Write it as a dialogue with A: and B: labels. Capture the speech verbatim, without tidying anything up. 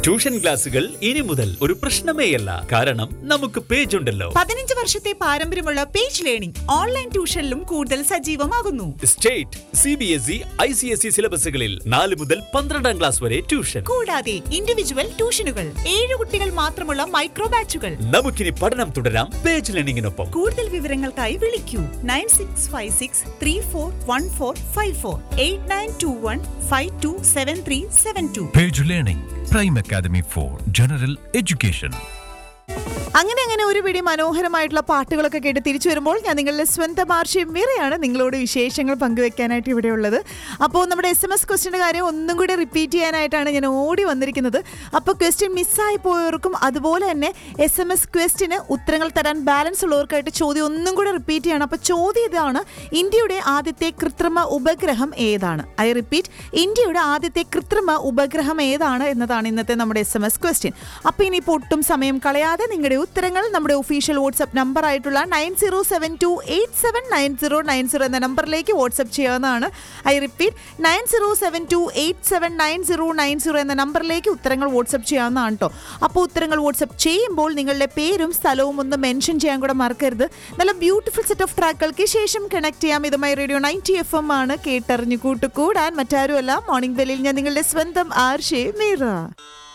A: Tuition ക്ലാസുകൾ ഇനി മുതൽ ഒരു പ്രശ്നമേയല്ല. കാരണം നമുക്ക് പേജ് ഉണ്ടല്ലോ.
B: പതിനഞ്ച് വർഷത്തെ പാരമ്പര്യമുള്ള പേജ് ലേണിംഗ് ഓൺലൈൻ ട്യൂഷനിലും കൂടുതൽ സജീവമാകുന്നു.
A: State, C B S E, I C S E സിലബസുകളിൽ നാല് മുതൽ പന്ത്രണ്ടാം ക്ലാസ് വരെ ട്യൂഷൻ.
B: കൂടാതെ ഇൻഡിവിജ്വൽ ട്യൂഷനുകൾ, ഏഴ് കുട്ടികൾ മാത്രമുള്ള മൈക്രോ ബാച്ചുകൾ.
A: നമുക്കിനി പഠനം തുടരാം പേജ് ലേണിംഗിനൊപ്പം.
B: കൂടുതൽ വിവരങ്ങൾക്കായി വിളിക്കൂ nine six five six three four one four five four eight nine to one five to seven three seven to.
C: Page Learning, Prime Academy for General Education.
D: അങ്ങനെ അങ്ങനെ ഒരു പിടി മനോഹരമായിട്ടുള്ള പാട്ടുകളൊക്കെ കേട്ട് തിരിച്ചു വരുമ്പോൾ ഞാൻ നിങ്ങളുടെ സ്വന്തം ആർഷി മീറയാണ് നിങ്ങളോട് വിശേഷങ്ങൾ പങ്കുവെക്കാനായിട്ട് ഇവിടെ ഉള്ളത്. അപ്പോൾ നമ്മുടെ എസ് എം എസ് ക്വസ്റ്റിൻ്റെ കാര്യം ഒന്നും കൂടി റിപ്പീറ്റ് ചെയ്യാനായിട്ടാണ് ഞാൻ ഓടി വന്നിരിക്കുന്നത്. അപ്പോൾ ക്വസ്റ്റ്യൻ മിസ്സായി പോയവർക്കും അതുപോലെ തന്നെ എസ് എം എസ് ക്വസ്റ്റിന് ഉത്തരങ്ങൾ തരാൻ ബാലൻസ് ഉള്ളവർക്കായിട്ട് ചോദ്യം ഒന്നും കൂടി റിപ്പീറ്റ് ചെയ്യണം. അപ്പോൾ ചോദ്യം ഇതാണ്: ഇന്ത്യയുടെ ആദ്യത്തെ കൃത്രിമ ഉപഗ്രഹം ഏതാണ്? ഐ റിപ്പീറ്റ്, ഇന്ത്യയുടെ ആദ്യത്തെ കൃത്രിമ ഉപഗ്രഹം ഏതാണ് എന്നതാണ് ഇന്നത്തെ നമ്മുടെ എസ് എം എസ് ക്വസ്റ്റ്യൻ. അപ്പോൾ ഇനിയിപ്പോൾ ഒട്ടും സമയം കളയാതെ നിങ്ങളുടെ ഉത്തരങ്ങൾ നമ്മുടെ ഒഫീഷ്യൽ വാട്സ്ആപ്പ് നമ്പർ ആയിട്ടുള്ള nine zero seven to eight seven nine zero nine zero എന്ന നമ്പറിലേക്ക് വാട്സ്ആപ്പ് ചെയ്യാവുന്നതാണ്. I repeat, nine zero seven to eight seven nine zero nine zero എന്ന നമ്പറിലേക്ക് ഉത്തരങ്ങൾ വാട്സ്ആപ്പ് ചെയ്യാവുന്നതാണ് കേട്ടോ. അപ്പോൾ ഉത്തരങ്ങൾ വാട്സ്ആപ്പ് ചെയ്യുമ്പോൾ നിങ്ങളുടെ പേരും സ്ഥലവും ഒന്ന് മെൻഷൻ ചെയ്യാൻ കൂടെ മറക്കരുത്. നല്ല ബ്യൂട്ടിഫുൾ സെറ്റ് ഓഫ് ട്രാക്കുകൾക്ക് ശേഷം കണക്ട് ചെയ്യാം. ഇതുമായി റേഡിയോ നയൻറ്റി എഫ് എം ആണ്, കേട്ടറിഞ്ഞു കൂട്ടുകൂടാൻ മറ്റാരുമല്ല. മോർണിംഗ് ബെല്ലിൽ ഞാൻ നിങ്ങളുടെ സ്വന്തം ആർഷേ മീറ.